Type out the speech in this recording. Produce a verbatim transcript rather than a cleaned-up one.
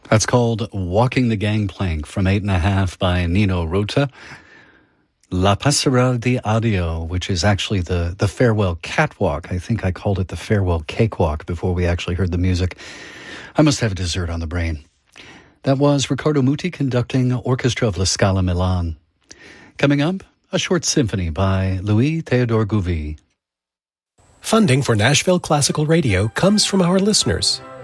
That's called Walking the Gangplank from Eight and a Half by Nino Rota. La Passerelle di Addio, which is actually the, the farewell catwalk. I think I called it the farewell cakewalk before we actually heard the music. I must have dessert on the brain. That was Riccardo Muti conducting Orchestra of La Scala Milan. Coming up, a short symphony by Louis Theodore Gouvy. Funding for Nashville Classical Radio comes from our listeners,